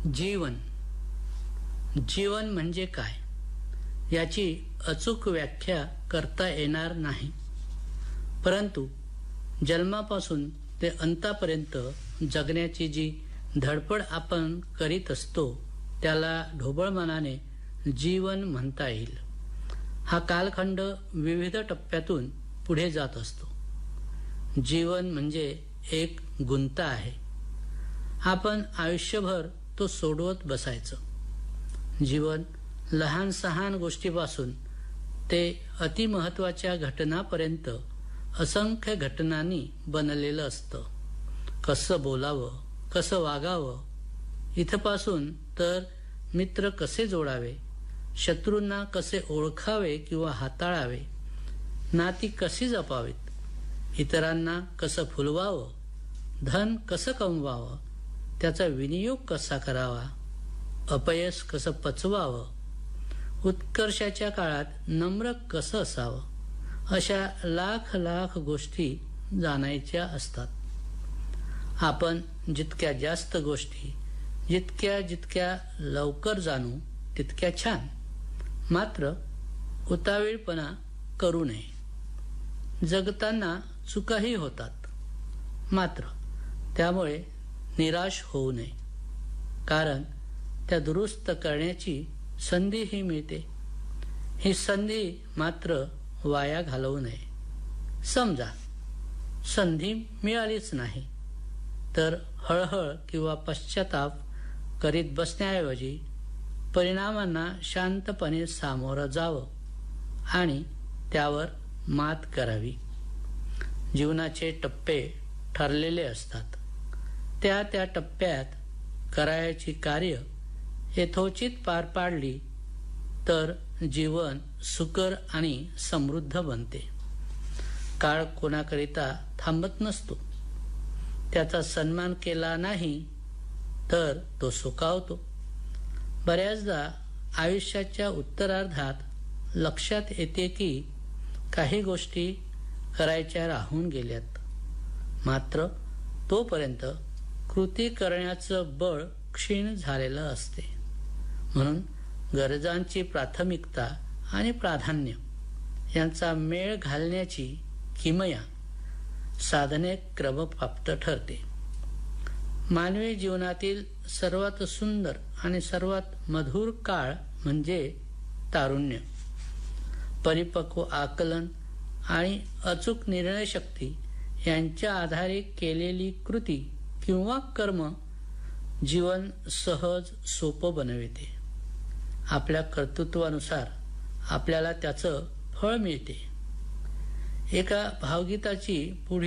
जीवन जीवन म्हणजे काय याची अचूक व्याख्या करता येणार नाही, परंतु जन्मापासून ते अंतापर्यंत जगण्याची जी धडपड आपण करीत असतो त्याला ढोबळ मनाने जीवन म्हणता येईल. हा कालखंड विविध टप्प्यातून पुढे जात असतो. जीवन म्हणजे एक गुंता आहे. आपण आयुष्यभर तो सोडवत बसायचं. जीवन लहान सहान गोष्टीपासून ते अतिमहत्वाच्या घटनापर्यंत असंख्य घटनांनी बनलेलं असतं. कसं बोलावं, कसं वागावं, इथपासून तर मित्र कसे जोडावे, शत्रूंना कसे ओळखावे किंवा हाताळावे, नाती कशी जपावीत, इतरांना कसं फुलवावं, धन कसं कमवावं, त्याचा विनियोग कसा करावा, अपयश कसं पचवावं, उत्कर्षाच्या काळात नम्र कसं असावं, अशा लाख लाख गोष्टी जाणायच्या असतात. आपण जितक्या जास्त गोष्टी जितक्या लवकर जाणू तितक्या छान. मात्र उतावीळपणा करू नये. जगताना चुकाही होतात, मात्र त्यामुळे निराश होऊ नये, कारण त्या दुरुस्त करण्याची संधीही मिळते. ही संधी मात्र वाया घालवू नये. समजा संधी मिळालीच नाही तर हळहळ किंवा पश्चाताप करीत बसण्याऐवजी परिणामांना शांतपणे सामोरं जावं आणि त्यावर मात करावी. जीवनाचे टप्पे ठरलेले असतात. त्या टप्प्यात करायची कार्य यथोचित पार पाडली तर जीवन सुकर आणि समृद्ध बनते. काळ कोणाकरिता थांबत नसतो. त्याचा सन्मान केला नाही तर तो सुखावतो. बऱ्याचदा आयुष्याच्या उत्तरार्धात लक्षात येते की काही गोष्टी करायच्या राहून गेल्यात, मात्र तोपर्यंत कृती करण्याचं बळ क्षीण झालेलं असते. म्हणून गरजांची प्राथमिकता आणि प्राधान्य यांचा मेळ घालण्याची किमया साधने क्रमप्राप्त ठरते. मानवी जीवनातील सर्वात सुंदर आणि सर्वात मधुर काळ म्हणजे तारुण्य. परिपक्व आकलन आणि अचूक निर्णयशक्ती यांच्या आधारे केलेली कृती किंवा कर्म जीवन सहज सोपं बनविते. आपल्या कर्तृत्वानुसार आपल्याला त्याचं फळ मिळते. एका भावगीताची पुढील